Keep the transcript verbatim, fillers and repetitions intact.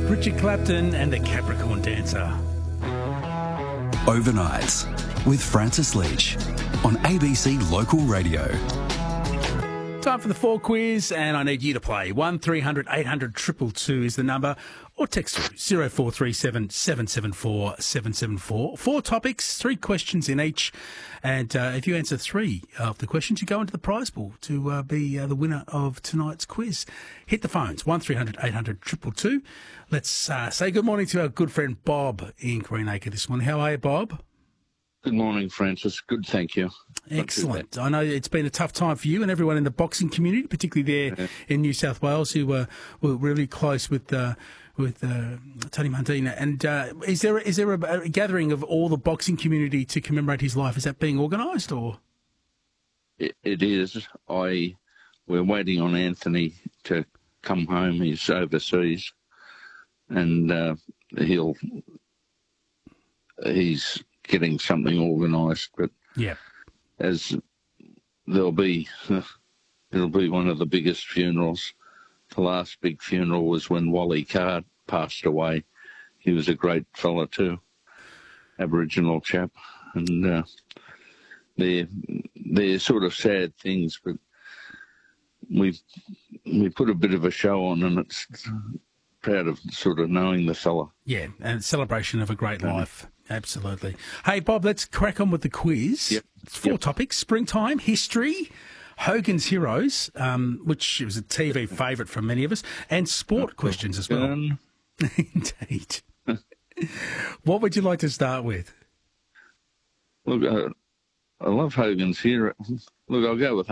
Richard Clapton and the Capricorn Dancer. Overnights with Francis Leach on A B C Local Radio. Time for the four quiz, and I need you to play. one three hundred eight hundred two two two is the number, or text through zero four three seven seven seven four seven seven four. Four topics, three questions in each, and uh, if you answer three of the questions, you go into the prize pool to uh, be uh, the winner of tonight's quiz. Hit the phones, one three hundred eight hundred two two two. Let's uh, say good morning to our good friend Bob in Greenacre this morning. How are you, Bob? Good morning, Francis. Good, thank you. Excellent. I know it's been a tough time for you and everyone in the boxing community, particularly there yeah. in New South Wales, who were were really close with uh, with uh, Tony Mundine. And uh, is there is there a, a gathering of all the boxing community to commemorate his life? Is that being organised, or? It, it is. I we're waiting on Anthony to come home. He's overseas, and uh, he'll he's. getting something organised, but yeah, as there'll be, uh, it'll be one of the biggest funerals. The last big funeral was when Wally Card passed away. He was a great fella too, Aboriginal chap, and uh, they're they're sort of sad things, but we we put a bit of a show on, and it's proud of sort of knowing the fella. Yeah, and celebration of a great life. Absolutely. Hey, Bob, let's crack on with the quiz. Yep. It's four yep. topics: springtime, history, Hogan's Heroes, um, which was a T V favourite for many of us, and sport questions as well. Um, Indeed. What would you like to start with? Look, uh, I love Hogan's Heroes. Look, I'll go with